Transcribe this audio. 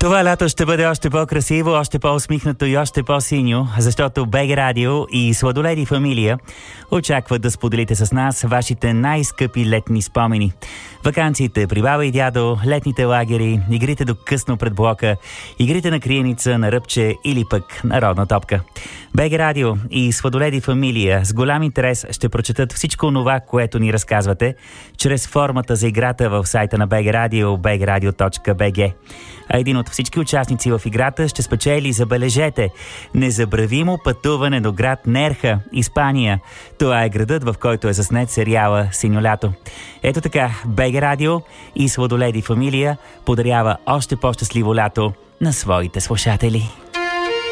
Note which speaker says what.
Speaker 1: Това лято ще бъде още по-красиво, още по-усмихнато и още по-синьо, защото БГ Радио и Сладоледи Фамилия очакват да споделите с нас вашите най-скъпи летни спомени. Ваканциите при баба и дядо, летните лагери, игрите до късно пред блока, игрите на криеница, на ръбче или пък народна топка. БГ Радио и Сладоледи Фамилия с голям интерес ще прочетат всичко онова, което ни разказвате, чрез формата за играта в сайта на БГ Радио, bgradio.bg. А един от всички участници в играта ще спечели, забележете, незабравимо пътуване до град Нерха, Испания. Това е градът, в който е заснет сериала Синьо лято. Ето така, БГ Радио и Сладоледи Фамилия подарява още по-щастливо лято на своите слушатели.